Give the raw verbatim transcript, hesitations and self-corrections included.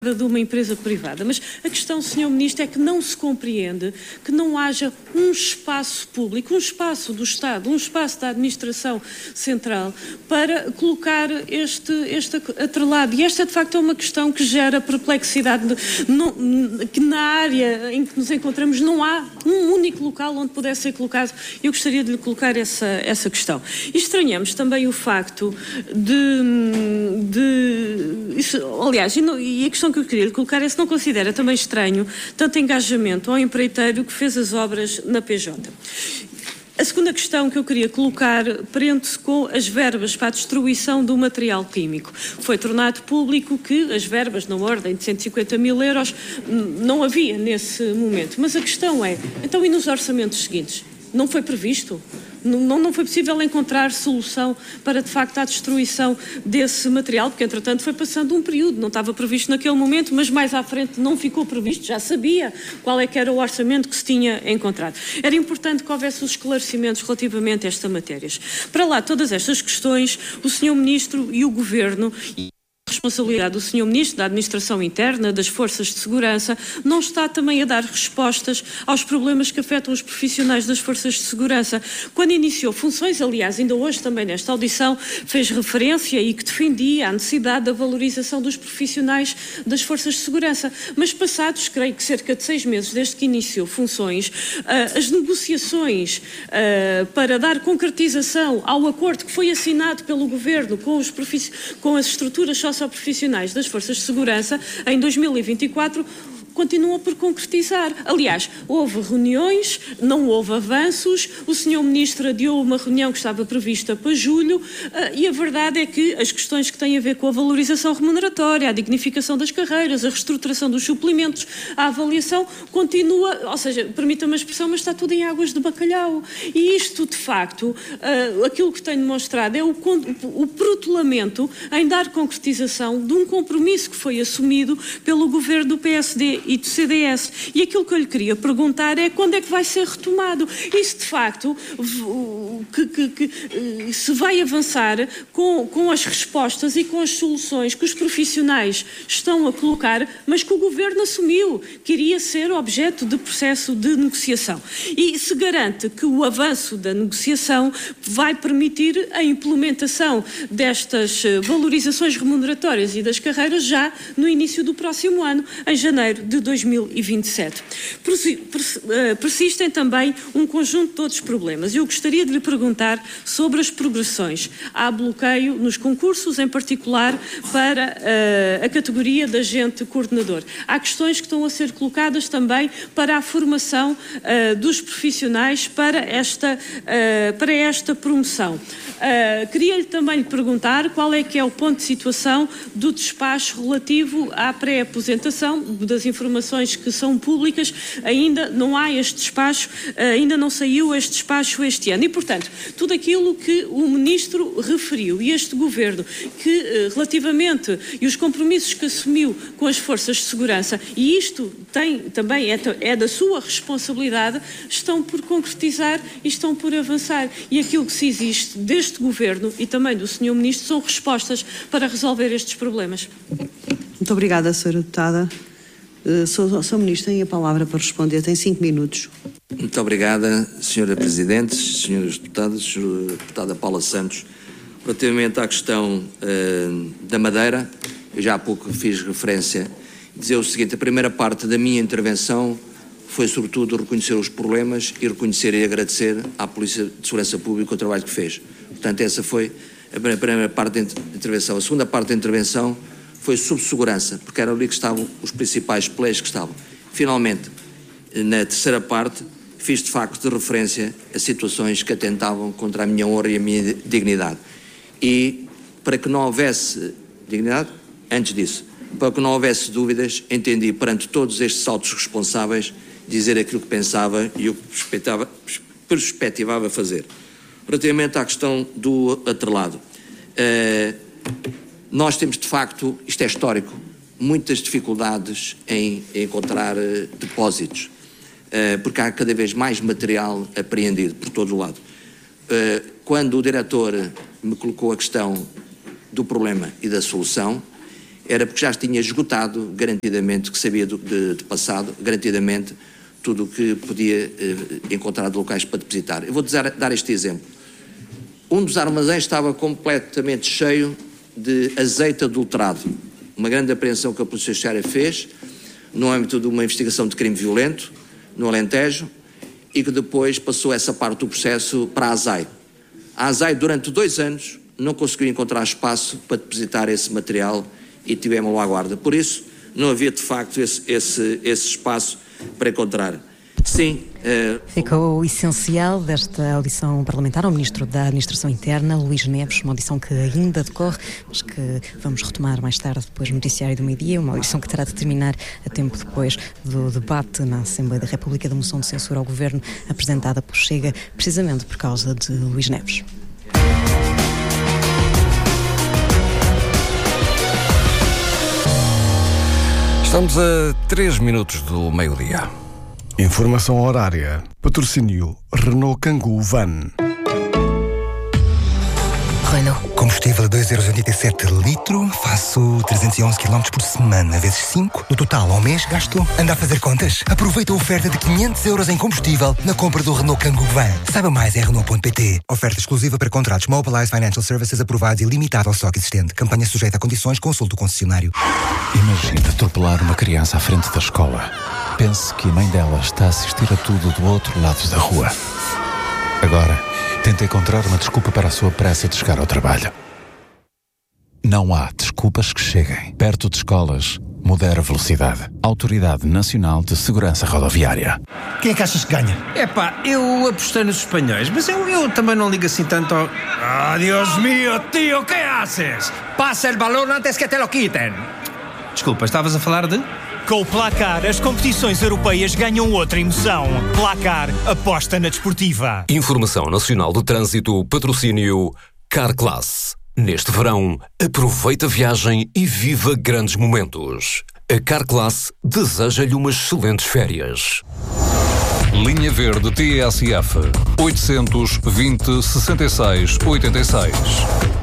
de uma empresa privada, mas a questão, senhor Ministro, é que não se compreende que não haja um espaço público, um espaço do Estado, um espaço da administração central para colocar este, este atrelado. E esta, de facto, é uma questão que gera perplexidade, não, que na área em que nos encontramos não há um único local onde pudesse ser colocado. Eu gostaria de lhe colocar essa, essa questão. E estranhamos também o facto de... de isso, aliás, e, não, e a questão que eu queria lhe colocar é se não considera também estranho tanto engajamento ao empreiteiro que fez as obras na P J. A segunda questão que eu queria colocar prende-se com as verbas para a destruição do material químico. Foi tornado público que as verbas na ordem de cento e cinquenta mil euros não havia nesse momento. Mas a questão é, então e nos orçamentos seguintes? Não foi previsto? Não, não foi possível encontrar solução para, de facto, a destruição desse material, porque, entretanto, foi passando um período, não estava previsto naquele momento, mas mais à frente não ficou previsto, já sabia qual é que era o orçamento que se tinha encontrado. Era importante que houvesse os esclarecimentos relativamente a estas matérias. Para lá, todas estas questões, o senhor Ministro e o Governo... responsabilidade do senhor Ministro da Administração Interna, das Forças de Segurança, não está também a dar respostas aos problemas que afetam os profissionais das Forças de Segurança. Quando iniciou funções, aliás, ainda hoje também nesta audição, fez referência e que defendia a necessidade da valorização dos profissionais das Forças de Segurança. Mas passados, creio que cerca de seis meses desde que iniciou funções, uh, as negociações uh, para dar concretização ao acordo que foi assinado pelo Governo com, os com as estruturas socioprofissionais profissionais das Forças de Segurança em dois mil e vinte e quatro continuam por concretizar. Aliás, houve reuniões, não houve avanços, o senhor Ministro adiou uma reunião que estava prevista para julho e a verdade é que as questões que têm a ver com a valorização remuneratória, a dignificação das carreiras, a reestruturação dos suplementos, a avaliação continua, ou seja, permita-me a expressão, mas está tudo em águas de bacalhau. E isto, de facto, aquilo que tenho demonstrado é o, o protelamento em dar concretização de um compromisso que foi assumido pelo Governo do P S D e do C D S. E aquilo que eu lhe queria perguntar é quando é que vai ser retomado. Isso, de facto, que, que, que se vai avançar com, com as respostas e com as soluções que os profissionais estão a colocar, mas que o Governo assumiu que iria ser objeto de processo de negociação. E se garante que o avanço da negociação vai permitir a implementação destas valorizações remuneratórias e das carreiras já no início do próximo ano, em janeiro de dois mil e vinte e sete. Persistem também um conjunto de outros problemas. Eu gostaria de lhe perguntar sobre as progressões. Há bloqueio nos concursos, em particular para uh, a categoria de agente coordenador. Há questões que estão a ser colocadas também para a formação uh, dos profissionais para esta, uh, para esta promoção. Uh, Queria-lhe também lhe perguntar qual é que é o ponto de situação do despacho relativo à pré-aposentação das informações que são públicas. Ainda não há este despacho, ainda não saiu este despacho este ano. E, portanto, tudo aquilo que o Ministro referiu e este Governo, que relativamente, e os compromissos que assumiu com as Forças de Segurança, e isto tem, também é, é da sua responsabilidade, estão por concretizar e estão por avançar. E aquilo que se existe deste Governo e também do senhor Ministro são respostas para resolver estes problemas. Muito obrigada, senhora Deputada. Uh, Sou, Sr. Ministro, tem a palavra para responder, tem cinco minutos. Muito obrigada, senhora Presidente, senhores deputados, senhora Deputada Paula Santos. Relativamente à questão uh, da Madeira, eu já há pouco fiz referência, dizer o seguinte: a primeira parte da minha intervenção foi sobretudo reconhecer os problemas e reconhecer e agradecer à Polícia de Segurança Pública o trabalho que fez. Portanto, essa foi a primeira parte da intervenção. A segunda parte da intervenção foi sobre segurança, porque era ali que estavam os principais players que estavam. Finalmente, na terceira parte, fiz de facto de referência a situações que atentavam contra a minha honra e a minha dignidade. E para que não houvesse dignidade, antes disso, para que não houvesse dúvidas, entendi perante todos estes altos responsáveis dizer aquilo que pensava e o que perspectivava, perspectivava fazer. Relativamente à questão do atrelado, uh, nós temos, de facto, isto é histórico, muitas dificuldades em encontrar uh, depósitos, uh, porque há cada vez mais material apreendido por todo o lado. Uh, quando o diretor me colocou a questão do problema e da solução, era porque já tinha esgotado garantidamente, que sabia do, de, de passado, garantidamente tudo o que podia eh, encontrar de locais para depositar. Eu vou dizer, dar este exemplo. Um dos armazéns estava completamente cheio de azeite adulterado. Uma grande apreensão que a Polícia Judiciária fez no âmbito de uma investigação de crime violento no Alentejo e que depois passou essa parte do processo para a ASAI. A ASAI durante dois anos não conseguiu encontrar espaço para depositar esse material e tivemos à guarda. Por isso não havia de facto esse, esse, esse espaço para encontrar. Sim. Uh... Fica o essencial desta audição parlamentar ao Ministro da Administração Interna, Luís Neves, uma audição que ainda decorre, mas que vamos retomar mais tarde, depois do noticiário do meio-dia, uma audição que terá de terminar a tempo depois do debate na Assembleia da República da moção de censura ao Governo apresentada por Chega, precisamente por causa de Luís Neves. Estamos a três minutos do meio-dia. Informação horária. Patrocínio Renault Kangoo Van. Renault. Combustível a dois euros e oitenta e sete litro. Faço trezentos e onze quilómetros por semana, vezes cinco. No total, ao mês, gasto. Anda a fazer contas? Aproveita a oferta de quinhentos euros em combustível na compra do Renault Kangoo Van. Saiba mais em Renault ponto pt. Oferta exclusiva para contratos Mobilize Financial Services aprovados e limitada ao estoque existente. Campanha sujeita a condições. Consulte o concessionário. Imagine atropelar uma criança à frente da escola. Pense que a mãe dela está a assistir a tudo do outro lado da rua. Agora, tente encontrar uma desculpa para a sua pressa de chegar ao trabalho. Não há desculpas que cheguem. Perto de escolas, modera a velocidade. Autoridade Nacional de Segurança Rodoviária. Quem é que achas que ganha? Epá, eu apostei nos espanhóis, mas eu, eu também não ligo assim tanto ao... Ah, Dios mío, tío, ¿qué haces? Passa el balón antes que te lo quiten. Desculpa, estavas a falar de... Com o Placar, as competições europeias ganham outra emoção. Placar, aposta na desportiva. Informação Nacional de Trânsito, patrocínio Carclass. Neste verão, aproveita a viagem e viva grandes momentos. A Carclass deseja-lhe umas excelentes férias. Linha Verde T S F oitocentos, vinte, sessenta e seis, oitenta e seis.